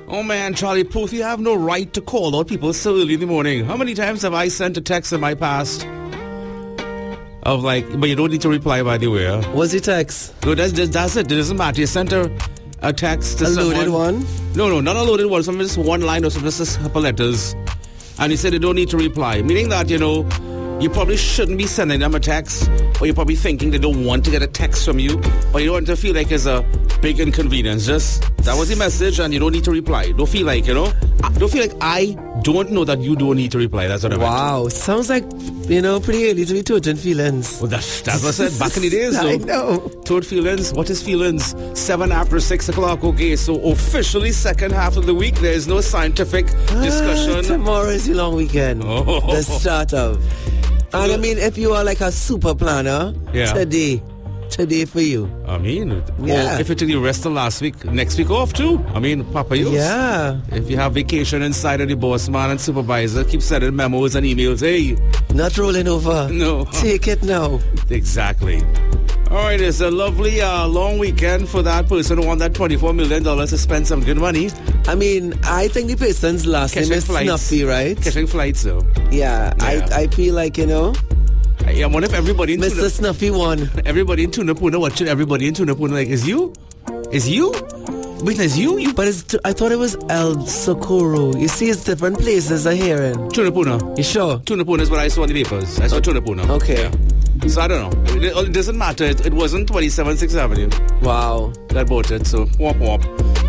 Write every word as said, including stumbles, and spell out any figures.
Oh man, Charlie Puth, you have no right to call out people so early in the morning. How many times have I sent a text in my past of like, but you don't need to reply, by the way. Huh? What's your text? No, that's, that's it. It doesn't matter. You sent a, a text to a someone. loaded one? No, no, not a loaded one. Some just one line or some just a couple letters. And he said they don't need to reply. Meaning that, you know, you probably shouldn't be sending them a text, or you're probably thinking they don't want to get a text from you, or you don't want to feel like it's a big inconvenience. Just, that was the message, and you don't need to reply. Don't feel like, you know, don't feel like I don't know that you don't need to reply. That's what I meant. Wow, sounds like, you know, pretty early to be touching feelings. Well, that's, that's what I said back in the days, though. I know. Toad feelings. What is feelings? Seven after six o'clock. Okay, so officially second half of the week. There is no scientific discussion. Ah, tomorrow is your long weekend. Oh. The start of. And I mean, if you are like a super planner, yeah. today, today for you. I mean, yeah. Or if you took the rest of last week, next week off too. I mean, Papa use. Yeah. If you have vacation inside of the boss man and supervisor, keep sending memos and emails. Hey. Not rolling over. No. Take it now. Exactly. All right, it's a lovely uh, long weekend for that person who won that twenty-four million dollars to spend some good money. I mean, I think the person's last name is Snuffy, right? Catching flights, though. Yeah, yeah. I, I feel like, you know. I wonder if everybody in Mister Tuna, Snuffy won. Everybody in Tunapuna watching everybody in Tunapuna like, is you? Is you? Wait, is you? you? But it's t- I thought it was El Socorro. You see, it's different places I hearing. Tunapuna. You sure? Tunapuna is what I saw in the papers. I saw uh, Tunapuna. Okay. Yeah. So I don't know. It, it doesn't matter. It, it wasn't twenty-seven Sixth Avenue. Wow. That bought it. So whop whop.